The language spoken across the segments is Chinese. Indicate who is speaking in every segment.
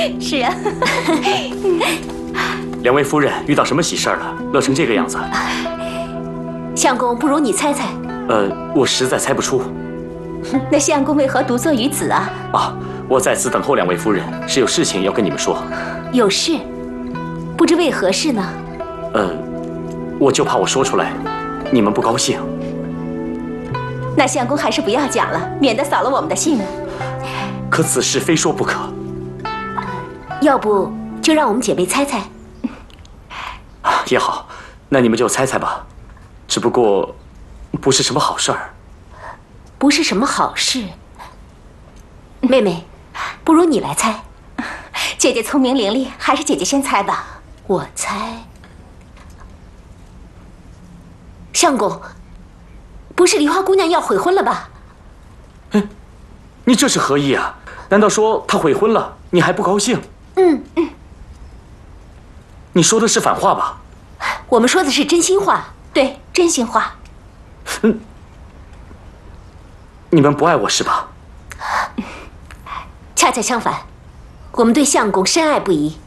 Speaker 1: 是啊。
Speaker 2: 两位夫人遇到什么喜事儿了？乐成这个样子。
Speaker 3: 相公，不如你猜猜。
Speaker 2: 我实在猜不出。
Speaker 1: 那相公为何独坐于此啊？
Speaker 2: 啊，我在此等候两位夫人，是有事情要跟你们说。
Speaker 3: 有事？不知为何事呢？
Speaker 2: 我就怕我说出来，你们不高兴。
Speaker 1: 那相公还是不要讲了，免得扫了我们的兴。
Speaker 2: 可此事非说不可。
Speaker 3: 要不就让我们姐妹猜猜。
Speaker 2: 也好，那你们就猜猜吧。只不过，不是什么好事儿。
Speaker 3: 不是什么好事。妹妹，不如你来猜。
Speaker 1: 姐姐聪明伶俐，还是姐姐先猜吧。
Speaker 3: 我猜。相公，不是梨花姑娘要悔婚了吧？
Speaker 2: 你这是何意啊？难道说她悔婚了，你还不高兴？你说的是反话吧？
Speaker 3: 我们说的是真心话。
Speaker 1: 对，真心话。
Speaker 2: 你们不爱我是吧？
Speaker 3: 恰恰相反，我们对相公深爱不疑。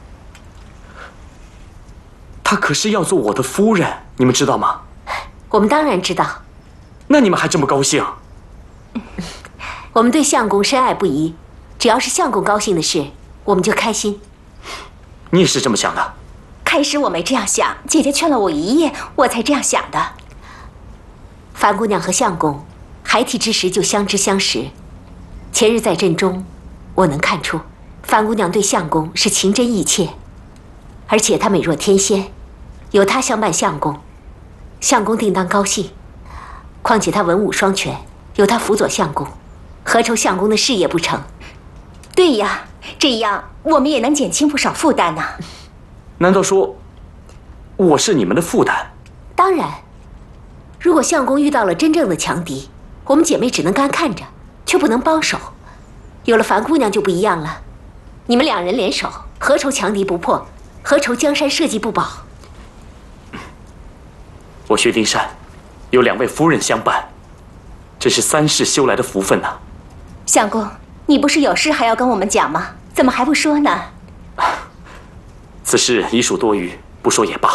Speaker 2: 她可是要做我的夫人，你们知道吗？
Speaker 3: 我们当然知道。
Speaker 2: 那你们还这么高兴？
Speaker 3: 我们对相公深爱不疑，只要是相公高兴的事，我们就开心。
Speaker 2: 你也是这么想的？
Speaker 1: 开始我没这样想，姐姐劝了我一夜，我才这样想的。
Speaker 3: 樊姑娘和相公孩提之时就相知相识，前日在阵中，我能看出樊姑娘对相公是情真意切，而且她美若天仙，有她相伴相公，相公定当高兴。况且她文武双全，有她辅佐相公，何愁相公的事业不成？
Speaker 1: 对呀，这样我们也能减轻不少负担呢。
Speaker 2: 难道说我是你们的负担？
Speaker 3: 当然，如果相公遇到了真正的强敌，我们姐妹只能干看着，却不能帮手。有了樊姑娘就不一样了，你们两人联手，何愁强敌不破？何愁江山社稷不保？
Speaker 2: 我薛丁山有两位夫人相伴，这是3世修来的福分呐。
Speaker 1: 相公，你不是有事还要跟我们讲吗？怎么还不说呢？
Speaker 2: 此事已属多余，不说也罢。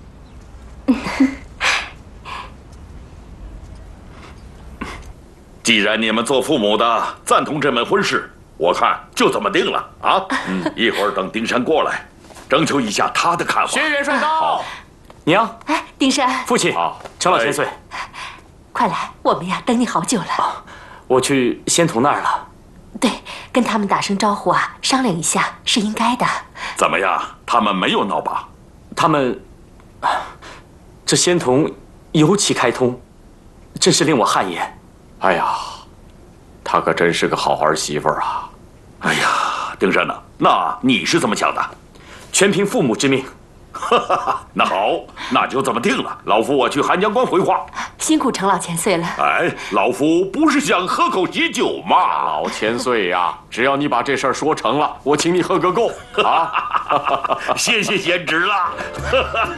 Speaker 4: 既然你们做父母的赞同这门婚事，我看就这么定了啊！一会儿等丁山过来，征求一下他的看法。
Speaker 5: 薛元帅到。
Speaker 2: 娘，
Speaker 3: 哎，丁山，
Speaker 2: 父亲，长老千岁，
Speaker 3: 快来，我们呀等你好久了。
Speaker 2: 我去仙童那儿了。
Speaker 3: 对，跟他们打声招呼啊，商量一下是应该的。
Speaker 4: 怎么样？他们没有闹吧？
Speaker 2: 他们，这仙童尤其开通，真是令我汗颜。
Speaker 5: 哎呀，她可真是个好儿媳妇啊！
Speaker 4: 哎呀，丁山呐，那你是怎么想的？
Speaker 2: 全凭父母之命。
Speaker 4: 那好，那就这么定了。老夫我去寒江关回话。
Speaker 3: 辛苦程老千岁了。
Speaker 4: 哎，老夫不是想喝口喜酒吗？
Speaker 5: 老千岁呀，只要你把这事儿说成了，我请你喝个够啊！
Speaker 4: 谢谢贤侄了。